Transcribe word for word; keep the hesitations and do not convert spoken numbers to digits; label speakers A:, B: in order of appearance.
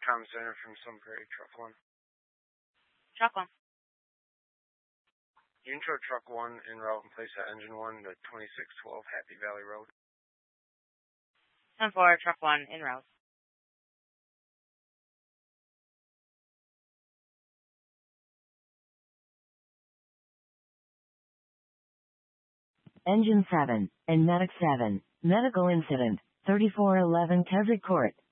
A: Tom Center from Sunbury, truck one.
B: Truck one.
A: Intro truck one en route and place at engine one to twenty-six twelve Happy Valley Road.
B: ten four, truck one en route.
C: Engine seven, and Medic seven, medical incident, thirty-four eleven Keswick Court.